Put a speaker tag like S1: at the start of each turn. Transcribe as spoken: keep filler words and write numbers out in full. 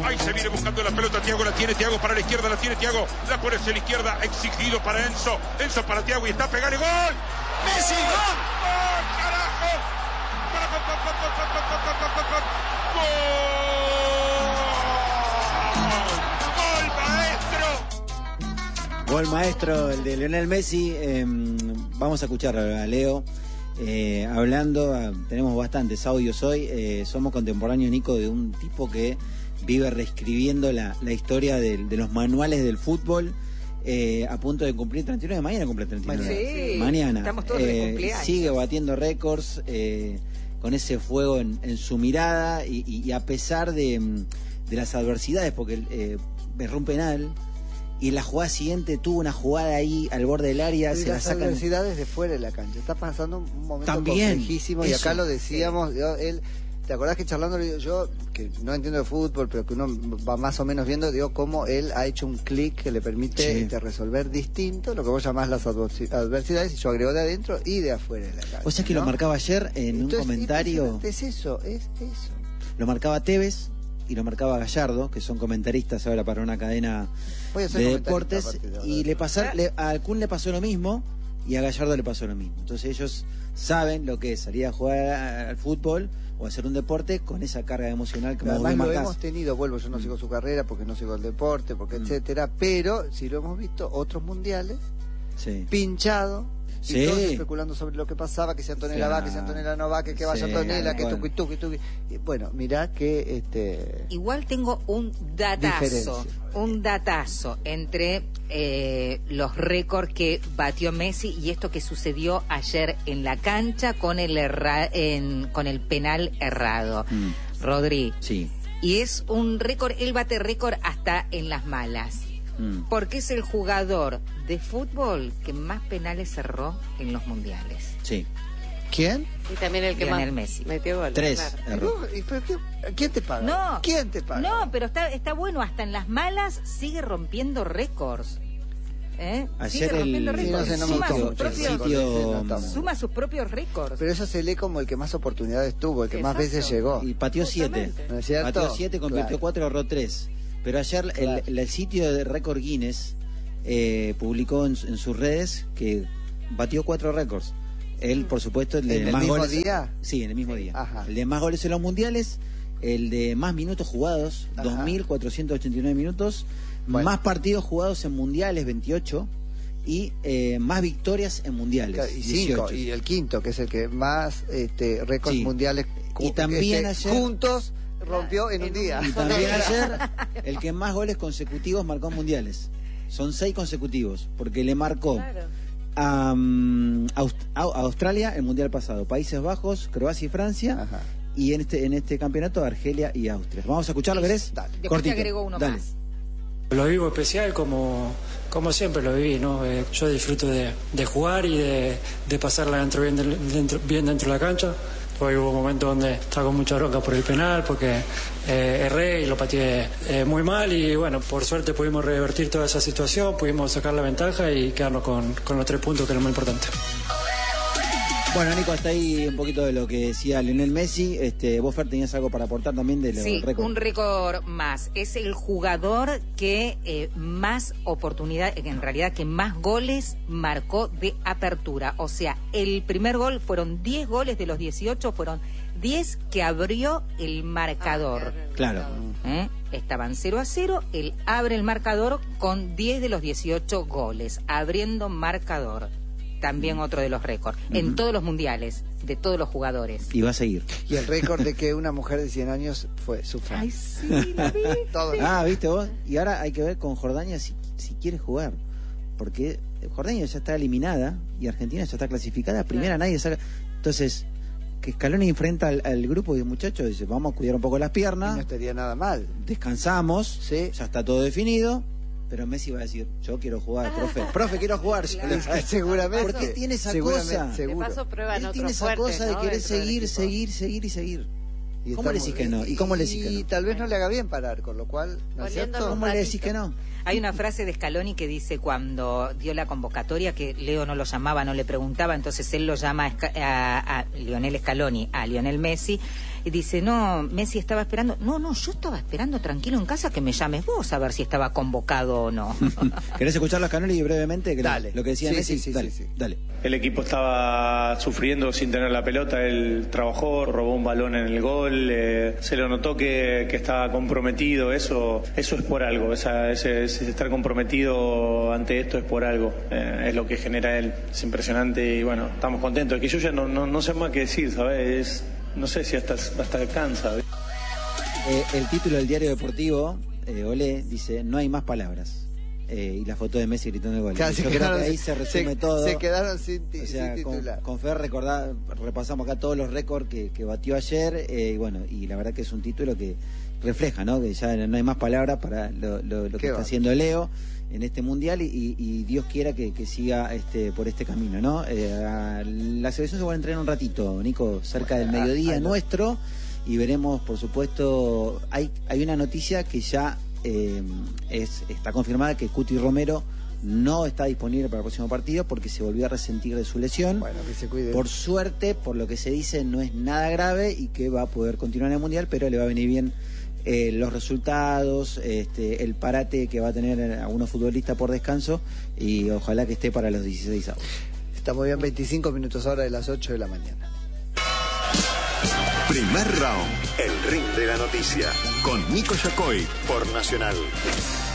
S1: Ahí se viene buscando la pelota. Thiago la tiene. Thiago para la izquierda. La tiene Thiago. La pone hacia la izquierda. Exigido para Enzo. Enzo para Thiago y está a pegarle. ¡Gol! ¡Messi! ¡Gol! ¡Gol! ¡Carajo! ¡Gol! ¡Gol maestro!
S2: Gol maestro, el de Lionel Messi. Eh, vamos a escuchar a Leo eh, hablando. A, tenemos bastantes audios hoy. Eh, somos contemporáneos, Nico, de un tipo que vive reescribiendo la, la historia de, de los manuales del fútbol. Eh, a punto de cumplir treinta y nueve, mañana cumple treinta y nueve.
S3: Sí,
S2: mañana.
S3: Estamos todos
S2: eh,
S3: de cumpleaños.
S2: Sigue batiendo récords eh, con ese fuego en, en su mirada y, y, y a pesar de, de las adversidades, porque eh, erró un penal y en la jugada siguiente tuvo una jugada ahí al borde del área.
S4: Y
S2: se
S4: las
S2: la sacan...
S4: adversidades de fuera de la cancha. Está pasando un momento
S2: También,
S4: complejísimo y
S2: eso.
S4: acá lo decíamos. Yo, él, ¿te acordás que charlando le digo yo, que no entiendo de fútbol, pero que uno va más o menos viendo, digo, cómo él ha hecho un clic que le permite
S2: Sí.
S4: este, resolver distinto lo que vos llamás las adversidades, y yo agrego de adentro y de afuera de la cancha.
S2: O sea que
S4: ¿no?
S2: lo marcaba ayer en
S4: Entonces,
S2: un comentario.
S4: Es eso, es eso.
S2: Lo marcaba Tevez y lo marcaba Gallardo, que son comentaristas ahora para una cadena
S4: Voy a ser
S2: de
S4: comentarista a
S2: deportes,
S4: partir de ahora.
S2: y le pasaron, le, a Kun le pasó lo mismo y a Gallardo le pasó lo mismo. Entonces ellos saben lo que es salir a jugar al fútbol o hacer un deporte con esa carga emocional que
S4: Además
S2: vos
S4: lo
S2: marcás.
S4: hemos tenido, vuelvo, yo no sigo su carrera porque no sigo el deporte, porque
S2: Mm.
S4: etcétera, pero si lo hemos visto, otros mundiales,
S2: Sí.
S4: pinchado, y
S2: Sí.
S4: todos especulando sobre lo que pasaba, que si Antonella
S2: Sí.
S4: va, que si Antonella no va, que, que vaya
S2: Sí,
S4: Antonella, que
S2: bueno.
S4: tuqui, tuqui, tuqui. Y bueno, mirá que este
S3: Igual tengo un datazo,
S4: Diferencia.
S3: un datazo entre eh, los récords que batió Messi y esto que sucedió ayer en la cancha con el erra, en, con el penal errado.
S2: Mm.
S3: Rodri.
S2: Sí.
S3: Y es un récord, él bate récord hasta en las malas.
S2: Mm.
S3: Porque es el jugador de fútbol que más penales cerró en los mundiales.
S2: Sí.
S4: ¿quién?
S5: Y también el que
S3: Lionel
S5: más
S3: Messi.
S5: metió goles.
S2: Tres.
S5: Claro.
S2: Erró.
S4: ¿Y vos? ¿Y pero qué- ¿Quién te paga?
S3: No.
S4: ¿Quién te paga?
S3: No, pero está, está bueno, hasta en las malas sigue rompiendo récords. ¿Eh?
S2: Ayer
S3: Sigue rompiendo
S2: el-
S3: récords.
S4: Sí, no sé, no me
S3: suma,
S4: gustó
S3: sus
S4: mucho el
S3: propios,
S2: sitio-
S4: no está
S3: suma sus propios récords.
S4: Pero eso se lee como el que más oportunidades tuvo, el que más
S5: Exacto.
S4: veces llegó.
S2: Y pateó siete.
S5: Justamente.
S4: ¿No es cierto?
S2: Pateó siete, convirtió
S4: Claro.
S2: cuatro, erró tres. Pero ayer el-
S4: Claro.
S2: el, el sitio de récord Guinness eh, publicó en, en sus redes que batió cuatro récords. Él, por supuesto, el de
S4: ¿En el
S2: más
S4: mismo
S2: goles.
S4: día?
S2: Sí, en el mismo día.
S4: Ajá.
S2: El de más goles en los mundiales, el de más minutos jugados,
S4: Ajá.
S2: dos mil cuatrocientos ochenta y nueve minutos,
S4: Bueno.
S2: más partidos jugados en mundiales, veintiocho, y eh, más victorias en mundiales,
S4: Y cinco,
S2: dieciocho.
S4: y el quinto, que es el que más este, récords
S2: Sí.
S4: mundiales
S2: Y
S4: cu-
S2: también
S4: este,
S2: ayer-
S4: juntos rompió en un día.
S2: Y también ayer, el que más goles consecutivos marcó en mundiales. Son seis consecutivos, porque le marcó
S5: Claro.
S2: a, um, Aust- a- a Australia el mundial pasado, Países Bajos, Croacia y Francia,
S4: Ajá.
S2: y en este en este campeonato Argelia y Austria. Vamos a escucharlo, ¿querés?
S4: Dale.
S3: Después
S2: Cortito.
S3: te agregó uno
S2: Dale.
S3: más.
S6: Lo vivo especial como, como siempre lo viví, ¿no? Eh, yo disfruto de, de jugar y de, de pasarla dentro, bien, del- dentro, bien dentro de la cancha. Hoy hubo momentos donde estaba con mucha bronca por el penal porque eh, erré y lo pateé eh, muy mal y bueno, por suerte pudimos revertir toda esa situación, pudimos sacar la ventaja y quedarnos con, con los tres puntos que es lo más importante.
S2: Bueno, Nico, hasta ahí un poquito de lo que decía Lionel Messi. Este, vos, Fer, tenías algo para aportar también de los
S3: Sí,
S2: récords.
S3: un récord más. Es el jugador que eh, más oportunidad, en realidad que más goles marcó de apertura. O sea, el primer gol fueron diez goles de los dieciocho, fueron diez que abrió el marcador.
S5: Ah, qué
S2: Claro.
S3: ¿Eh? Estaban cero a cero, él abre el marcador con diez de los dieciocho goles, abriendo marcador. También otro de los récords. En todos los mundiales, de todos los jugadores.
S2: Y va a seguir.
S4: Y el récord de que una mujer de cien años fue su fan.
S3: Ay, sí, lo vi.
S4: Todo.
S2: Ah, ¿viste vos? Y ahora hay que ver con Jordania si, si quiere jugar. Porque Jordania ya está eliminada y Argentina ya está clasificada. Primera nadie saca. Entonces, que Scaloni enfrenta al, al grupo de muchachos, dice, vamos a cuidar un poco las
S4: Y
S2: piernas,
S4: no estaría nada mal.
S2: descansamos,
S4: Sí.
S2: ya está todo definido. Pero Messi va a decir, yo quiero jugar, profe. Profe, quiero jugar. Yo le-
S4: Seguramente.
S2: Porque tiene esa
S4: Seguramente,
S2: cosa.
S5: De
S4: seguro.
S5: paso prueban
S2: Él
S5: otros
S2: tiene esa
S5: fuertes,
S2: cosa de
S5: ¿no?
S2: querer
S5: Dentro del
S2: seguir,
S5: equipo.
S2: seguir, seguir y seguir.
S4: Y
S2: ¿Cómo le decís que no? ¿Y cómo le decís que
S4: Y
S2: no?
S4: tal vez no le haga bien parar, con lo cual, ¿no es
S5: Oliendo
S4: cierto?
S2: ¿Cómo le decís que no?
S3: Hay una frase de Scaloni que dice cuando dio la convocatoria que Leo no lo llamaba, no le preguntaba, entonces él lo llama a, Sca- a, a Lionel Scaloni, a Lionel Messi, Y dice, no, Messi estaba esperando. No, no, yo estaba esperando tranquilo en casa que me llames vos a ver si estaba convocado o no.
S2: ¿Querés escuchar las Canoli brevemente?
S4: Dale.
S2: Lo que decía
S4: Sí,
S2: Messi.
S4: sí, sí,
S2: dale,
S4: sí, sí.
S2: dale.
S5: El equipo estaba sufriendo sin tener la pelota, él trabajó, robó un balón en el gol, eh, se lo notó que, que estaba comprometido, eso eso es por algo, esa, ese, ese estar comprometido ante esto es por algo, eh, es lo que genera él, es impresionante y bueno, estamos contentos, es que yo ya no, no, no sé más qué decir, ¿sabes? Es, no sé si hasta, hasta cansa.
S2: Eh, el título del diario deportivo, eh, Olé, dice, no hay más palabras. Eh, y la foto de Messi gritando el gol.
S4: Claro,
S2: Yo
S4: se
S2: creo
S4: quedaron,
S2: que ahí se resume
S4: se,
S2: todo.
S4: Se quedaron sin, ti,
S2: o sea,
S4: sin
S2: con,
S4: titular.
S2: con Fer recordá, repasamos acá todos los récords que, que batió ayer. Eh, y bueno, y la verdad que es un título que refleja, ¿no? Que ya no hay más palabras para lo, lo, lo que está
S4: va?
S2: haciendo Leo en este mundial y, y Dios quiera que, que siga este por este camino, ¿no? Eh, a, la selección se va a entrenar un ratito, Nico, cerca del mediodía
S4: ah,
S2: nuestro y veremos, por supuesto, hay hay una noticia que ya eh, es está confirmada que Cuti Romero no está disponible para el próximo partido porque se volvió a resentir de su lesión.
S4: Bueno, que se cuide.
S2: Por suerte, por lo que se dice, no es nada grave y que va a poder continuar en el Mundial, pero le va a venir bien eh, los resultados, este, el parate que va a tener algunos futbolistas por descanso y ojalá que esté para los dieciséis avos.
S4: Estamos bien, veinticinco minutos ahora de las ocho de la mañana.
S7: Primer round, el ring de la noticia, con Nico Yacoy por Nacional.